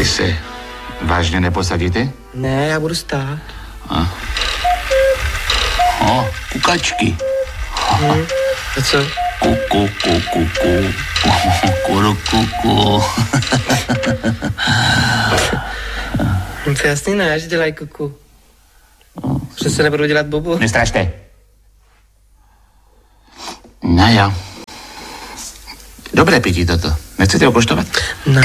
Vy se vážně neposadíte? Ne, já budu stát. Kukačky. A co? Kuku. To jasný ne, že dělají kuku. Přece nebudu dělat bobu. Nestrašte. No jo. Dobré pití toto. Nechcete ho koštovat? No.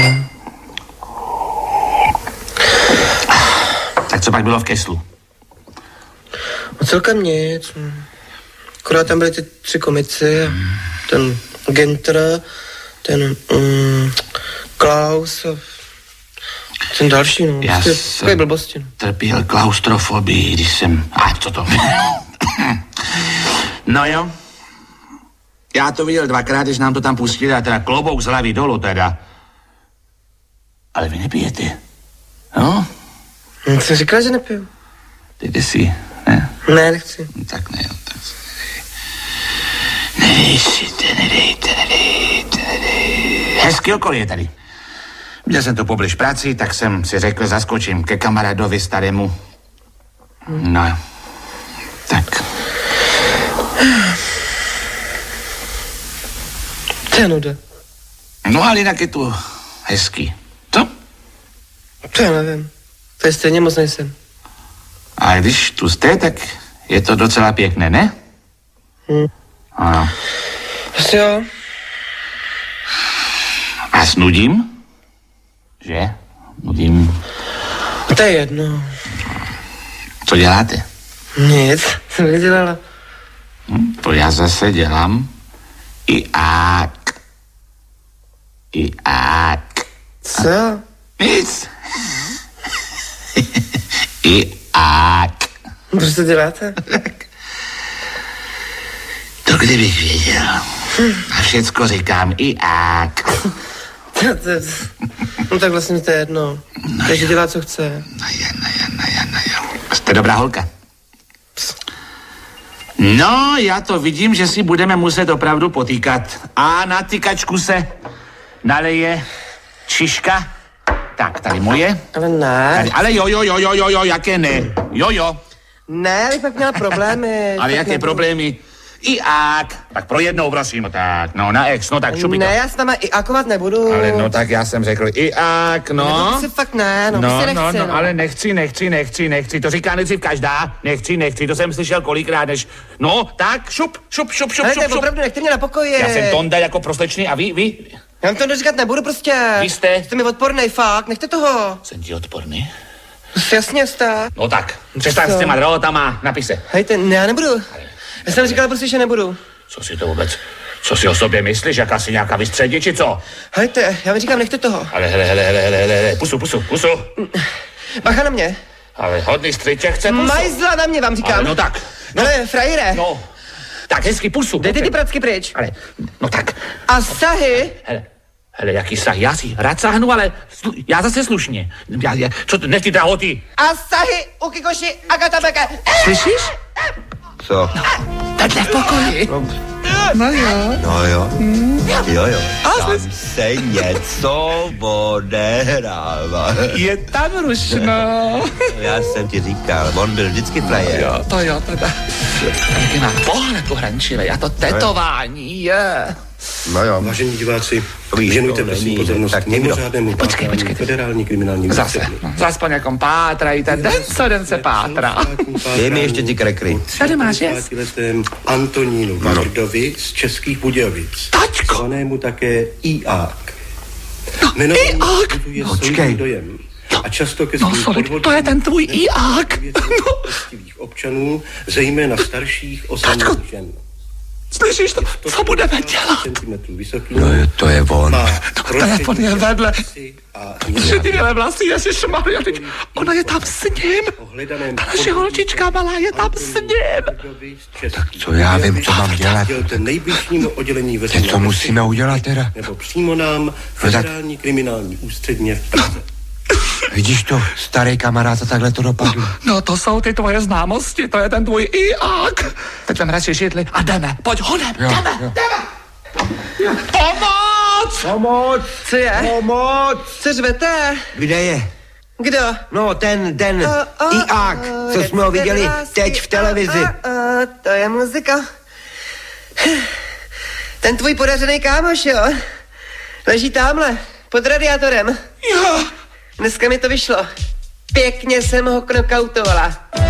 Tak co pak bylo v keslu? No celkem nic. Akorát tam byly ty 3 komici. Ten Ginter, ten Klaus a ten další, no. Já Takové blbosti. trpěl klaustrofobii, když jsem... co to? No jo. Já to viděl 2krát, když nám to tam pustili, a teda klobouk z hlavy dolů teda. Ale vy nepijete, no? Jsem říkal, že nepiju. Dejte si, ne? Ne, nechci. Tak ne, tak si nedejte. Hezký okolí je tady. Viděl jsem to poblíž práci, tak jsem si řekl, zaskočím ke kamarádovi starému. No, tak. To je nuda. No ale jinak je tu hezký. Co? To já nevím. To je stejně moc nejsem. A když tu jste, tak je to docela pěkné, ne? Ano. Asi jo. A snudím? Že? Nudím. To je jedno. Co děláte? Nic, jsem nedělala. To já zase dělám. I ák. Co? Nic. I ák. Proč to děláte? To kdybych věděl. A všecko říkám i ák. No tak vlastně to je jedno. Takže dělá, co chce. No jo. Jste dobrá holka. No, já to vidím, že si budeme muset opravdu potýkat. A na tykačku se naleje Čiška. Tak, tady moje. Ale ne. Tady, ale jo, jaké ne? Jo. Ne, bych pak měla problémy. Ale jaké problémy? I ák. Tak pro jednou, prosím, tak, no, na ex, no tak šupi to. Ne, já s náma i akovat nebudu. Ale no, tak já jsem řekl i ák, no. Nebo si fakt ne, prostě nechci, no. Ale nechci, to říká nejdřív každá, nechci, to jsem slyšel kolikrát, než, no, tak, šup. Ale tak opravdu nechte mě na pokoji. Já jsem Tonda jako prostečný a vy? Já vám to říkat nebudu prostě. Vy jste? Jste mi odpornej, fakt, nechte toho. Jsem ti odporný? Jasně jste. No tak, přestaň s těma drahotama, napise. Hejte, ne, já nebudu. Já jsem říkal prostě, že nebudu. Co si to vůbec, co si o sobě myslíš, jak asi nějaká vystředí, či co? Hejte, já vám říkám, nechte toho. Ale hele, pusu. Bacha na mě. Ale hodný střiček chce pusu. Majzla na mě, vám říkám. Ale no tak. No. Ale frajere. No, tak hezky pusu. Dejte ty pracky pryč. Ale, no tak. A sahy. Hele, jaký sahy, já si rád sáhnu, ale já zase slušně. Co to, nech ty drahoty. A sahy u Kikoši a Katabeke. Slyšíš? Co? No, takhle v pokoji. No jo. Jo. Tam se něco odehrává. Je tam rušno. Já jsem ti říkal, on byl vždycky frajer. Jo, to jo, teda. Jaký má pohled uhrančivý a to tetování je. No jo. Vážení diváci, věnujte prosím pozornost mimořádnému Počkej. federální kriminální Zase, zase po někom pátrajte, den se pátra. Dej mi ještě ty krekry. Tady máš, jest. Antonínu Vardovi z Českých Budějovic. Tačko. Zvanému také Iák. No, Iák. Počkej. Dojem. A často ke svým podvodům to je ten tvůj Iák. poctivých občanů, zejména starších osamělých žen. Slyšíš to? Co budeme dělat? No to je on. Telefon je vedle. Šedivě vlasy, ježišmarja, teď ona je tam s ním. Ta naše holčička malá je tam s ním. Tak co já vím, co mám dělat. Teď co musíme udělat teda? Nebo přímo nám federální kriminální ústředně v Praze. Vidíš to, starý kamarád, a takhle to dopadlo. No to jsou ty tvoje známosti, to je ten tvůj Iák. Teď vem radši židli a jdeme, pojď honem, jdeme. Pomoc! Pomoc! Pomoc! Co je? Pomoc! Co řvete? Kde je? Kdo? No, ten Iák, co jsme ho viděli teď v televizi. To je muzika. Ten tvůj podařený kámoš, jo? Leží támhle, pod radiátorem. Jo. Dneska mi to vyšlo. Pěkně jsem ho knockoutovala.